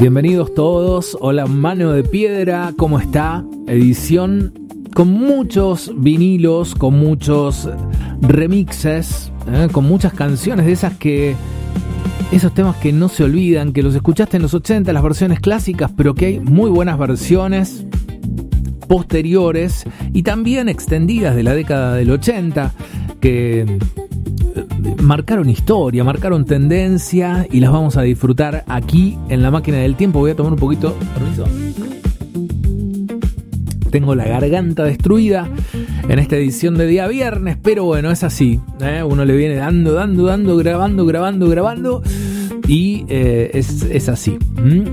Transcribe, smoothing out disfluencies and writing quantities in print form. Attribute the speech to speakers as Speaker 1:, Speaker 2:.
Speaker 1: Bienvenidos todos, hola Mano de Piedra, ¿cómo está? Edición con muchos vinilos, con muchos remixes, con muchas canciones de esas que... Esos temas que no se olvidan, que los escuchaste en los 80, las versiones clásicas, pero que hay muy buenas versiones posteriores y también extendidas de la década del 80, que marcaron historia, marcaron tendencia y las vamos a disfrutar aquí en La Máquina del Tiempo. Voy a tomar un poquito, permiso. Tengo la garganta destruida en esta edición de día viernes, pero bueno, es así, uno le viene dando, grabando y es así.